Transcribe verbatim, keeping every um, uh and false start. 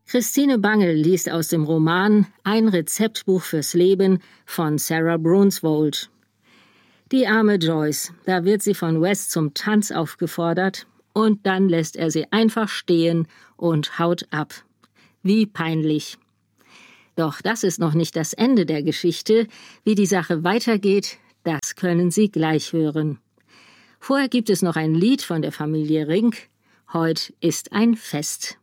Christine Bangel liest aus dem Roman Ein Rezeptbuch fürs Leben von Sarah Brunswold. Die arme Joyce, da wird sie von West zum Tanz aufgefordert und dann lässt er sie einfach stehen und haut ab. Wie peinlich. Doch das ist noch nicht das Ende der Geschichte. Wie die Sache weitergeht, das können Sie gleich hören. Vorher gibt es noch ein Lied von der Familie Rink. Heut ist ein Fest.